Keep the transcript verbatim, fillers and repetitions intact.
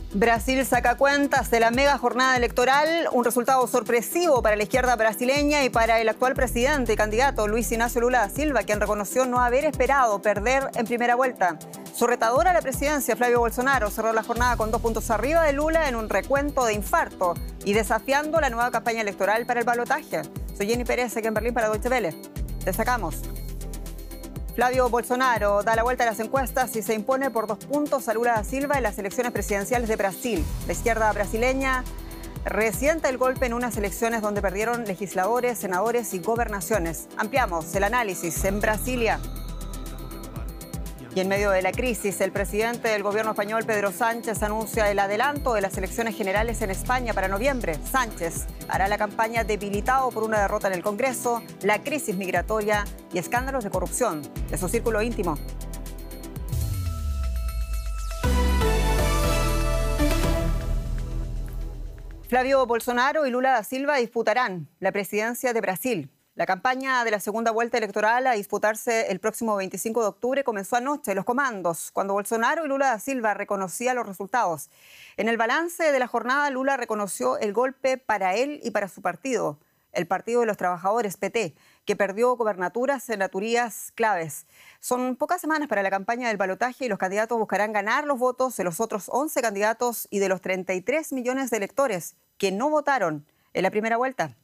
Brasil saca cuentas de la mega jornada electoral, un resultado sorpresivo para la izquierda brasileña y para el actual presidente y candidato Luis Ignacio Lula da Silva, quien reconoció no haber esperado perder en primera vuelta. Su retador a la presidencia, Flavio Bolsonaro, cerró la jornada con dos puntos arriba de Lula en un recuento de infarto y desafiando la nueva campaña electoral para el balotaje. Soy Jenny Pérez, aquí en Berlín para Deutsche Welle. Destacamos. Flavio Bolsonaro da la vuelta a las encuestas y se impone por dos puntos a Lula da Silva en las elecciones presidenciales de Brasil. La izquierda brasileña resiente el golpe en unas elecciones donde perdieron legisladores, senadores y gobernaciones. Ampliamos el análisis en Brasilia. Y en medio de la crisis, el presidente del gobierno español, Pedro Sánchez, anuncia el adelanto de las elecciones generales en España para noviembre. Sánchez hará la campaña debilitado por una derrota en el Congreso, la crisis migratoria y escándalos de corrupción de su círculo íntimo. Flavio Bolsonaro y Lula da Silva disputarán la presidencia de Brasil. La campaña de la segunda vuelta electoral a disputarse el próximo veinticinco de octubre comenzó anoche en los comandos, cuando Bolsonaro y Lula da Silva reconocían los resultados. En el balance de la jornada, Lula reconoció el golpe para él y para su partido, el Partido de los Trabajadores, P T, que perdió gobernaturas, senaturías claves. Son pocas semanas para la campaña del balotaje y los candidatos buscarán ganar los votos de los otros once candidatos y de los treinta y tres millones de electores que no votaron en la primera vuelta.